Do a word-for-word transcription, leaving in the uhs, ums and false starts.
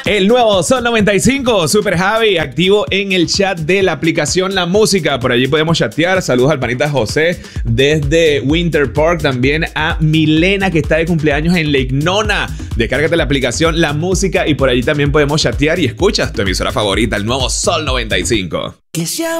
El nuevo Sol noventa y cinco, Super Javi, activo en el chat de la aplicación La Música. Por allí podemos chatear. Saludos al panita José desde Winter Park. También a Milena, que está de cumpleaños en Lake Nona. Descárgate la aplicación La Música y por allí también podemos chatear y escuchas tu emisora favorita, el nuevo Sol noventa y cinco. Que sea